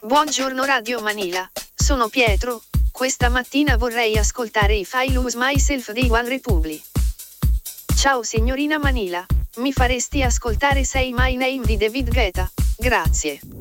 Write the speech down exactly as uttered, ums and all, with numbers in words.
Buongiorno Radio Manila, sono Pietro, questa mattina vorrei ascoltare i I Lose Myself dei One Republic. Ciao signorina Manila, mi faresti ascoltare Say My Name di David Guetta? Grazie.